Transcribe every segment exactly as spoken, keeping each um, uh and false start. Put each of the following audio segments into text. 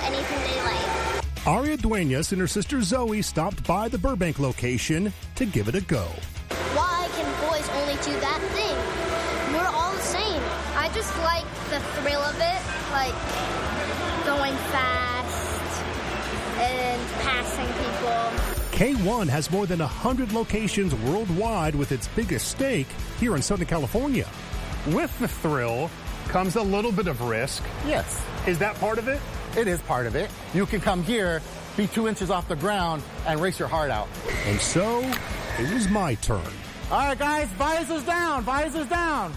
anything they like. Aria Duenas and her sister Zoe stopped by the Burbank location to give it a go. Why can boys only do that thing? We're all the same. I just like the thrill of it, like going fast and passing people. K one has more than one hundred locations worldwide with its biggest stake here in Southern California. With the thrill comes a little bit of risk. Yes. Is that part of it? It is part of it. You can come here, be two inches off the ground, and race your heart out. And so, it was my turn. All right, guys, visors down, visors down.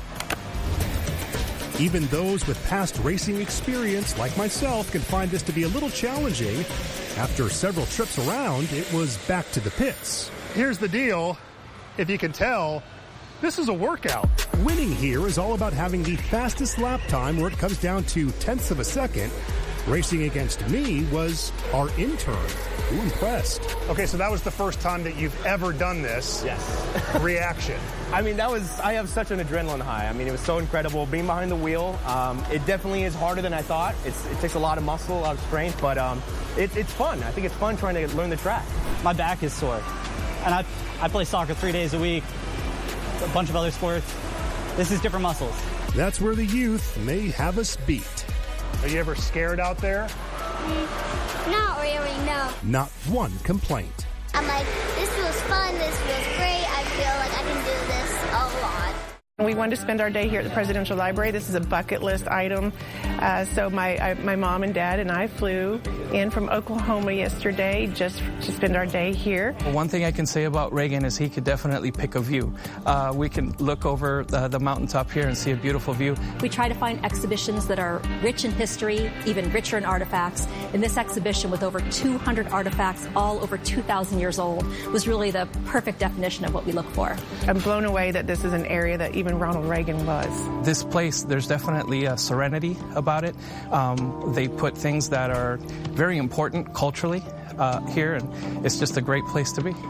Even those with past racing experience, like myself, can find this to be a little challenging. After several trips around, it was back to the pits. Here's the deal. If you can tell, this is a workout. Winning here is all about having the fastest lap time, where it comes down to tenths of a second. Racing against me was our intern. Who impressed? Okay, so that was the first time that you've ever done this. Yes. Reaction. I mean, that was, I have such an adrenaline high. I mean, it was so incredible being behind the wheel. Um, it definitely is harder than I thought. It's, it takes a lot of muscle, a lot of strength, but um, it, it's fun. I think it's fun trying to learn the track. My back is sore. And I, I play soccer three days a week, a bunch of other sports. This is different muscles. That's where the youth may have us beat. Are you ever scared out there? Mm, not really, no. Not one complaint. I'm like, this feels fun, this feels great. I feel like I can do this a lot. We wanted to spend our day here at the Presidential Library. This is a bucket list item. Uh, so my I, my mom and dad and I flew in from Oklahoma yesterday just to spend our day here. Well, one thing I can say about Reagan is he could definitely pick a view. Uh, we can look over the, the mountaintop here and see a beautiful view. We try to find exhibitions that are rich in history, even richer in artifacts. And this exhibition, with over two hundred artifacts, all over two thousand years old, was really the perfect definition of what we look for. I'm blown away that this is an area that even Ronald Reagan was. This place, there's definitely a serenity about it. Um, they put things that are very important culturally uh, here, and it's just a great place to be.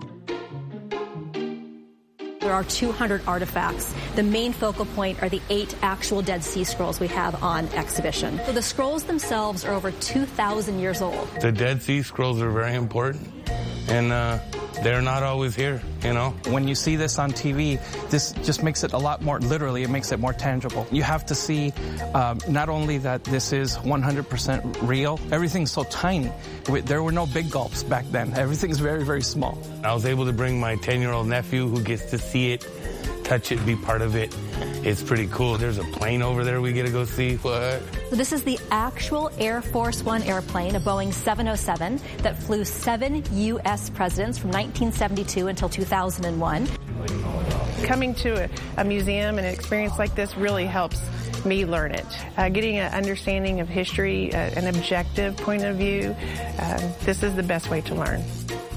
There are two hundred artifacts. The main focal point are the eight actual Dead Sea Scrolls we have on exhibition. So the scrolls themselves are over two thousand years old. The Dead Sea Scrolls are very important, and uh, they're not always here, you know? When you see this on T V, this just makes it a lot more, literally, it makes it more tangible. You have to see um, not only that this is one hundred percent real, everything's so tiny. There were no big gulps back then. Everything's very, very small. I was able to bring my ten-year-old nephew who gets to see it, touch it, be part of it. It's pretty cool. There's a plane over there we get to go see. What? So this is the actual Air Force One airplane, a Boeing seven oh seven, that flew seven U S presidents from nineteen seventy-two until two thousand one. Coming to a, a museum and an experience like this really helps me learn it. Uh, getting an understanding of history, uh, an objective point of view, uh, this is the best way to learn.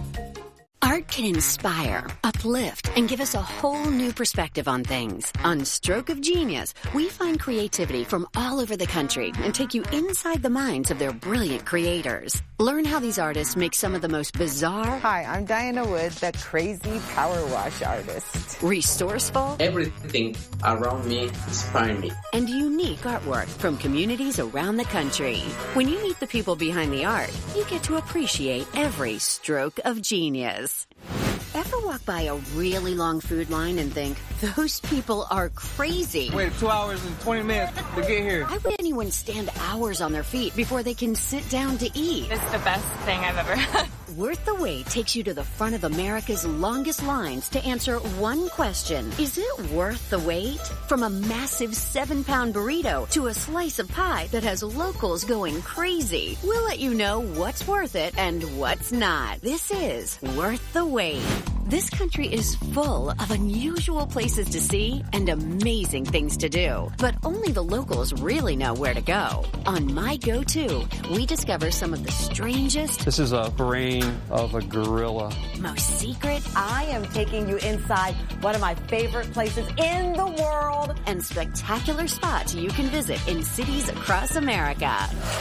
Art can inspire, uplift, and give us a whole new perspective on things. On Stroke of Genius, we find creativity from all over the country and take you inside the minds of their brilliant creators. Learn how these artists make some of the most bizarre... Hi, I'm Diana Wood, the crazy power wash artist. Resourceful... Everything around me inspires me. ...and unique artwork from communities around the country. When you meet the people behind the art, you get to appreciate every stroke of genius. Ever walk by a really long food line and think, those people are crazy? Wait two hours and twenty minutes to get here. Why would anyone stand hours on their feet before they can sit down to eat? It's the best thing I've ever had. Worth the Wait takes you to the front of America's longest lines to answer one question. Is it worth the wait? From a massive seven-pound burrito to a slice of pie that has locals going crazy, we'll let you know what's worth it and what's not. This is Worth the Wait. This country is full of unusual places to see and amazing things to do, but only the locals really know where to go. On My Go-To, we discover some of the strangest... This is a brain of a gorilla. ...most secret... I am taking you inside one of my favorite places in the world... ...and spectacular spots you can visit in cities across America.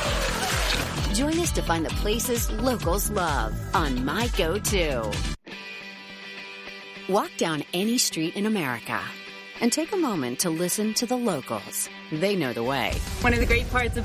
Join us to find the places locals love on My Go-To. Walk down any street in America and take a moment to listen to the locals. They know the way. One of the great parts of